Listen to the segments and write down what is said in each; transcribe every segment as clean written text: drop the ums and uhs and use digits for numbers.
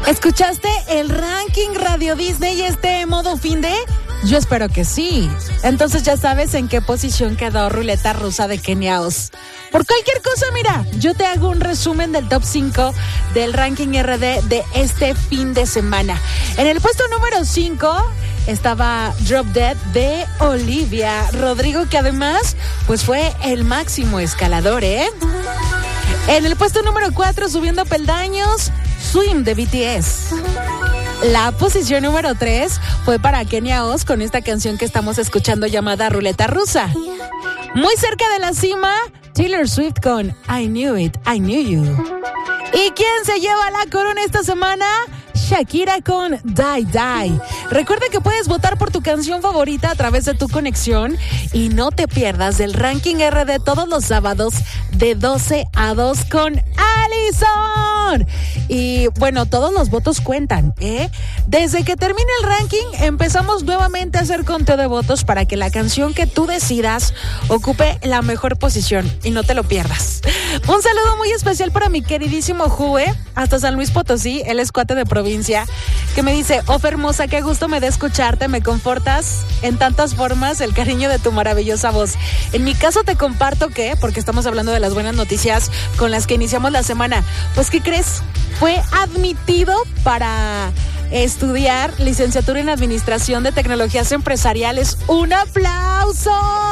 ¿Escuchaste el ranking Radio Disney este modo fin de? Yo espero que sí. Entonces ya sabes en qué posición quedó Ruleta Rusa de Kenia Os. Por cualquier cosa, mira, yo te hago un resumen del top 5 del ranking RD de este fin de semana. En el puesto número 5 estaba Drop Dead de Olivia Rodrigo, que además pues fue el máximo escalador, ¿eh? En el puesto número 4, subiendo peldaños, Swim de BTS. La posición número 3 fue para Kenia Os con esta canción que estamos escuchando llamada Ruleta Rusa. Muy cerca de la cima, Taylor Swift con I Knew It, I Knew You. ¿Y quién se lleva la corona esta semana? Shakira con Die Die. Recuerda que puedes votar por tu canción favorita a través de tu conexión y no te pierdas del ranking RD todos los sábados de 12 a 2 con Allison. Y bueno, todos los votos cuentan, ¿eh? Desde que termine el ranking empezamos nuevamente a hacer conteo de votos para que la canción que tú decidas ocupe la mejor posición y no te lo pierdas. Un saludo muy especial para mi queridísimo Jue, hasta San Luis Potosí, él es cuate de provincia, que me dice: Ofe hermosa, qué gusto me da escucharte, me confortas en tantas formas, el cariño de tu maravillosa voz. En mi caso te comparto que, porque estamos hablando de las buenas noticias con las que iniciamos la semana, pues ¿qué crees? Fue admitido para estudiar licenciatura en Administración de Tecnologías Empresariales. ¡Un aplauso!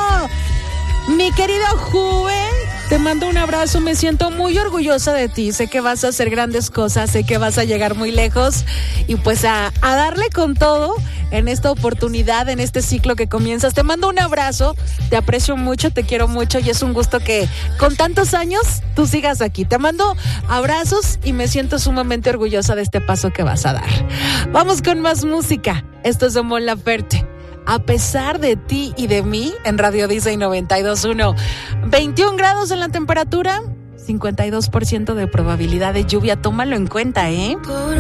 Mi querido Jue, te mando un abrazo, me siento muy orgullosa de ti, sé que vas a hacer grandes cosas, sé que vas a llegar muy lejos y pues a darle con todo en esta oportunidad, en este ciclo que comienzas. Te mando un abrazo, te aprecio mucho, te quiero mucho y es un gusto que con tantos años tú sigas aquí. Te mando abrazos y me siento sumamente orgullosa de este paso que vas a dar. Vamos con más música, esto es de Mon Laferte. A pesar de ti y de mí, en Radio Disney 92.1. 21 grados en la temperatura, 52% de probabilidad de lluvia. Tómalo en cuenta, ¿eh?